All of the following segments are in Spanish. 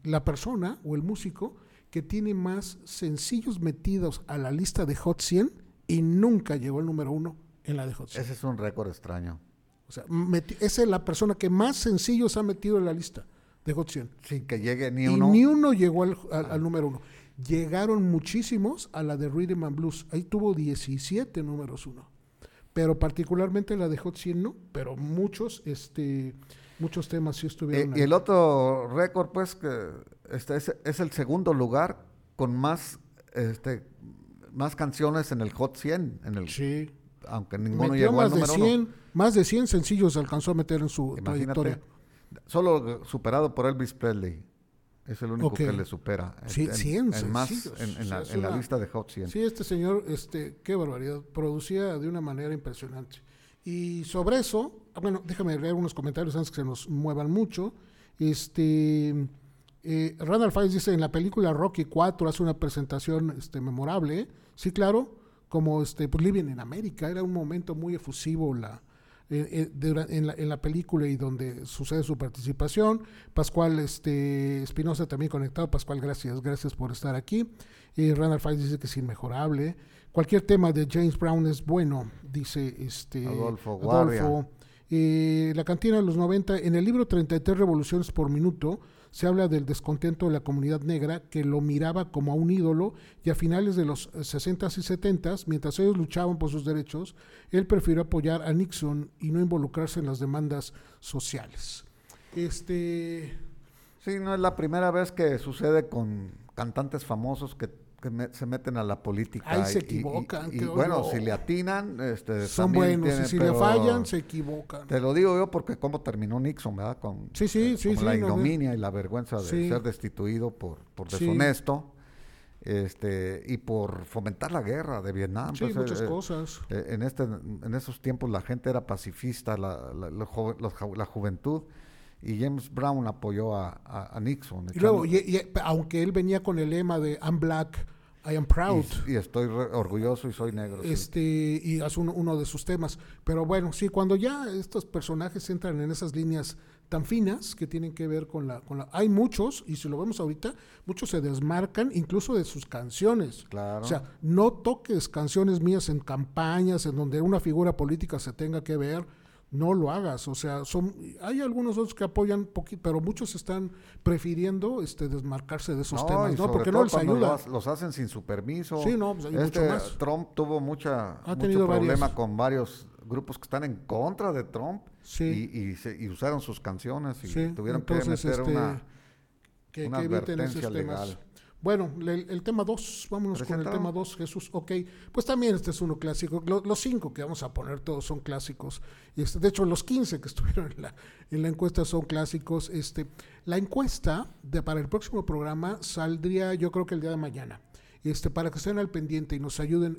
la persona o el músico que tiene más sencillos metidos a la lista de Hot 100 y nunca llegó al número 1 en la de Hot 100. Ese es un récord extraño. O sea, esa es la persona que más sencillos ha metido en la lista de Hot 100. Sin que llegue ni Y uno. ni uno llegó al número 1. Llegaron muchísimos a la de Rhythm and Blues. Ahí tuvo 17 números 1. Pero particularmente la de Hot 100 no. Pero muchos temas sí estuvieron ahí. Y el otro récord, pues, que es el segundo lugar con más canciones en el Hot 100. Sí. Aunque ninguno Metió llegó al número 1. Más de 100 sencillos alcanzó a meter en su trayectoria. Solo superado por Elvis Presley. Es el único Okay. que le supera. Sí, 100 más sencillos. en la lista de Hot 100. Sí, este señor, qué barbaridad, producía de una manera impresionante. Y sobre eso, bueno, déjame leer unos comentarios antes que se nos muevan mucho. Randall Files dice, en la película Rocky 4 hace una presentación memorable, ¿eh? Sí, claro, como pues Living in America, era un momento muy efusivo en la película y donde sucede su participación. Pascual Espinosa también conectado. Pascual, gracias por estar aquí. Randall Files dice que es inmejorable. Cualquier tema de James Brown es bueno, dice Adolfo. La cantina de los 90, en el libro 33 revoluciones por minuto, se habla del descontento de la comunidad negra que lo miraba como a un ídolo, y a finales de los 60s y 70s, mientras ellos luchaban por sus derechos, él prefirió apoyar a Nixon y no involucrarse en las demandas sociales. Sí, no es la primera vez que sucede con cantantes famosos que se meten a la política. Ahí se equivocan. Y bueno, si le atinan, son buenos, y si le fallan, se equivocan. Te lo digo yo porque cómo terminó Nixon, ¿verdad? Con la ignominia y la vergüenza de ser destituido por deshonesto, y por fomentar la guerra de Vietnam. Sí, muchas cosas. En esos tiempos la gente era pacifista, la juventud. Y James Brown apoyó a Nixon. Y luego, aunque él venía con el lema de I'm black, I am proud. Y estoy orgulloso y soy negro. Sí. Y es uno de sus temas. Pero bueno, sí, cuando ya estos personajes entran en esas líneas tan finas que tienen que ver con la... Hay muchos, y si lo vemos ahorita, muchos se desmarcan incluso de sus canciones. Claro. O sea, no toques canciones mías en campañas en donde una figura política se tenga que ver. No lo hagas, o sea, hay algunos otros que apoyan poquito, pero muchos están prefiriendo desmarcarse de esos temas, ¿no? Porque no les ayuda. Los hacen sin su permiso. Sí, no, pues hay mucho más. Trump tuvo mucho problema con varios grupos que están en contra de Trump, sí. y usaron sus canciones y tuvieron entonces, que meter una advertencia legal. Bueno, el tema 2, vámonos con el tema 2, Jesús. Ok, pues también este es uno clásico. Los 5 que vamos a poner todos son clásicos. De hecho, los 15 que estuvieron en la encuesta son clásicos. La encuesta para el próximo programa saldría, yo creo que el día de mañana. Para que estén al pendiente y nos ayuden.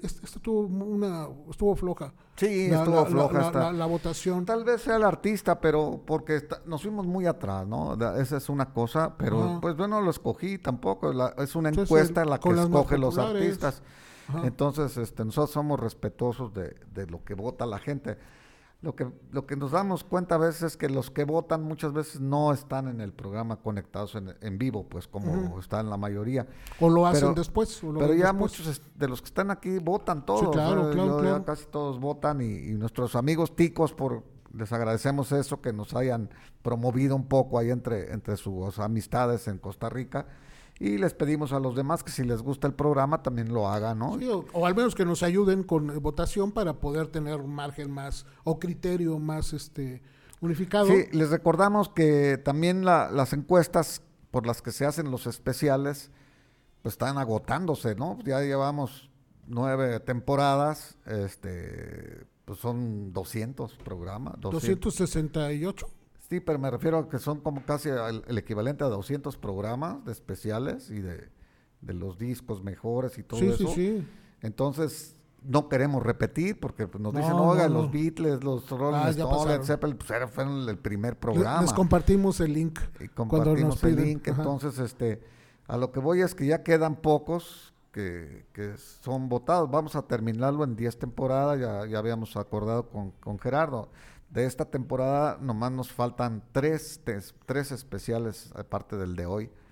Estuvo floja. Sí, estuvo floja la votación. Tal vez sea el artista, pero porque nos fuimos muy atrás, ¿no? Esa es una cosa, pero pues yo no lo escogí tampoco. Es una encuesta la que escoge los artistas. Ajá. Entonces, nosotros somos respetuosos de lo que vota la gente. Lo que nos damos cuenta a veces es que los que votan muchas veces no están en el programa conectados en vivo, pues como están la mayoría. O lo hacen después. Pero ya muchos de los que están aquí votan todos. Sí, claro. Ya casi todos votan y nuestros amigos ticos, les agradecemos eso, que nos hayan promovido un poco ahí entre sus amistades en Costa Rica. Y les pedimos a los demás que si les gusta el programa también lo hagan, ¿no? Sí, o al menos que nos ayuden con votación para poder tener un margen más o criterio más unificado. Sí, les recordamos que también las encuestas por las que se hacen los especiales pues están agotándose, ¿no? Ya llevamos 9 temporadas, pues son 200 programas. 268. Sí, pero me refiero a que son como casi el equivalente a 200 programas de especiales y de los discos mejores y todo eso. Sí. Entonces, no queremos repetir porque pues, nos dicen, oiga, los Beatles, los Rolling Stones, Led Zeppelin, pues fueron el primer programa. Les compartimos el link. Y compartimos el link. Entonces, a lo que voy es que ya quedan pocos que son votados. Vamos a terminarlo en 10 temporadas, ya habíamos acordado con Gerardo. De esta temporada nomás nos faltan 3 especiales, aparte del de hoy,